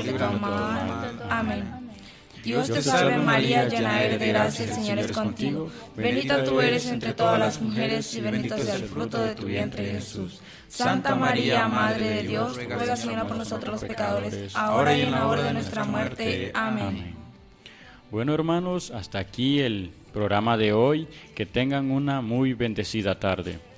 de todo mal. Amén. Dios te salve María, llena eres de gracia, el Señor es contigo. Bendita tú eres entre todas las mujeres y bendito sea el fruto de tu vientre, Jesús. Santa María, Madre de Dios, ruega, Señora, por nosotros los pecadores, ahora y en la hora de nuestra muerte. Amén. Bueno, hermanos, hasta aquí el programa de hoy. Que tengan una muy bendecida tarde.